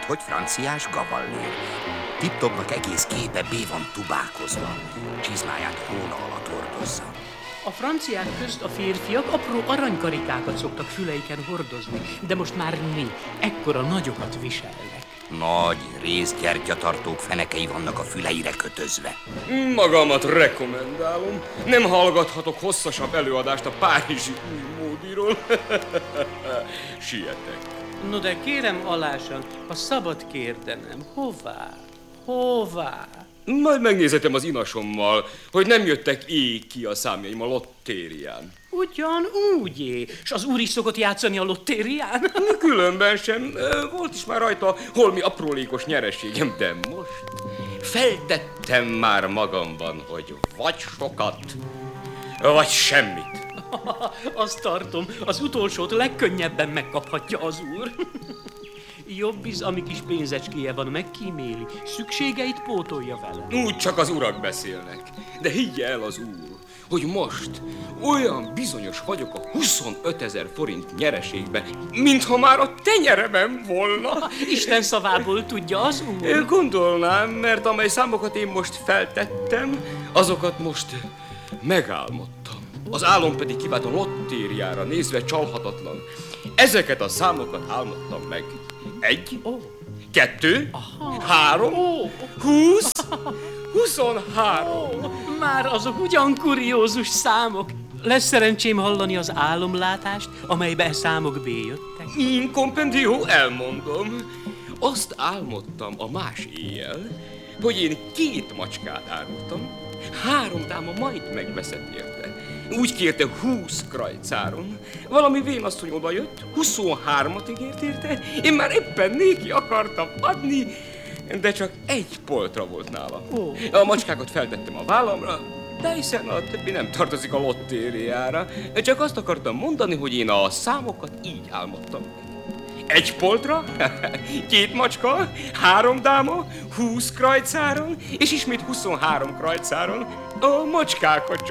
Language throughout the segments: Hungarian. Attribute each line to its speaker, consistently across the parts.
Speaker 1: mint hogy franciás gavallér. Tip-topnak egész képe bé van tubákozva, csizmáját hóna alatt hordozza.
Speaker 2: A franciák közt a férfiak apró aranykarikákat szoktak füleiken hordozni, de most már ekkora nagyokat viselnek.
Speaker 1: Nagy, rézgyertyatartók fenekei vannak a füleire kötözve.
Speaker 3: Magamat rekomendálom. Nem hallgathatok hosszasabb előadást a párizsi új módiról. Sietek.
Speaker 2: No de kérem alásan, ha szabad kérdenem, hová?
Speaker 3: Majd megnézetem az inasommal, hogy nem jöttek ki a számjaim a lottérián.
Speaker 2: Ugyanúgy, és az úr is szokott játszani a lottérián?
Speaker 3: Különben sem. Volt is már rajta holmi aprólékos nyereségem, de most feltettem már magamban, hogy vagy sokat, vagy semmit.
Speaker 2: Azt tartom, az utolsót legkönnyebben megkaphatja az úr. Jobb is, ami kis pénzecskéje van, megkíméli. Szükségeit pótolja vele.
Speaker 3: Úgy csak az urak beszélnek. De higgye el az úr, hogy most olyan bizonyos vagyok a 25 000 forint nyereségbe, mintha már a tenyeremem volna.
Speaker 2: Isten szavából tudja az úr.
Speaker 3: Gondolnám, mert amely számokat én most feltettem, azokat most megálmodtam. Az álom pedig kivált a lottériára nézve csalhatatlan. Ezeket a számokat álmodtam meg. 1, 2, 3, 20, 23.
Speaker 2: Már azok ugyan kuriózus számok. Lesz szerencsém hallani az álomlátást, amelybe számok béjöttek?
Speaker 3: Kompendió, elmondom. Azt álmodtam a más éjjel, hogy én 2 macskát árultam, 3 dáma majd megveszett érte. Úgy kérte 20 krajcáron. Valami vénasszony oda jött, 23-at ígért érte, én már éppen néki akartam adni, de csak 1 poltra volt nála. A macskákat feltettem a vállamra, de hiszen a többi nem tartozik a lottériára. Csak azt akartam mondani, hogy én a számokat így álmodtam. 1 poltra, 2 macska, 3 dáma, 20 krajcáron, és ismét 23 krajcáron. A macskákat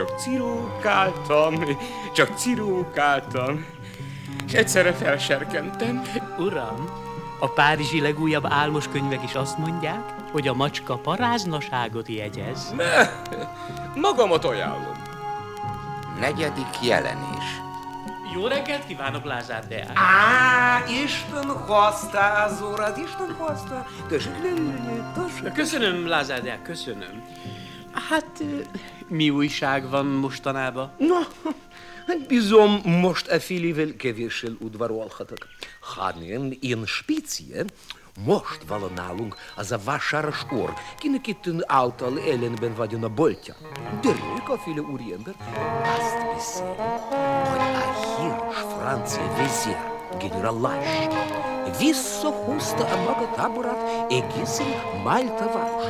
Speaker 3: csak cirókáltam, és egyszerre felserkentem.
Speaker 2: Uram, a párizsi legújabb álmos könyvek is azt mondják, hogy a macska paráznaságot jegyez.
Speaker 3: Magamat ajánlom.
Speaker 1: 4. jelenés.
Speaker 2: Jó reggelt kívánok, Lázár Deák.
Speaker 4: Isten hozta az urat, Isten hozta. Tessék leülni, tessék.
Speaker 2: Köszönöm, Lázár Deák, köszönöm. Hát, mi újság van mostanában?
Speaker 4: Bizony, most a félével kevéssel udvarolhatok. Hanem én spécie, most vala nálunk az a vásáros úr, kinek itten által ellenben vagyon a boltja. De ők a féle úriember azt beszél, hogy a híres francia vezér, general Lache, visszahozta a maga táborát egészen Málta városáig.